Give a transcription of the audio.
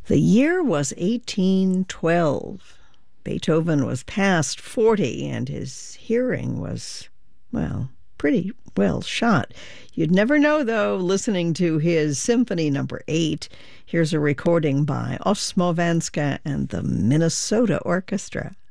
The year was 1812. Beethoven was past 40, and his hearing was, well, pretty well shot. You'd never know, though, listening to his Symphony Number 8. Here's a recording by Osmo Vanska and the Minnesota Orchestra.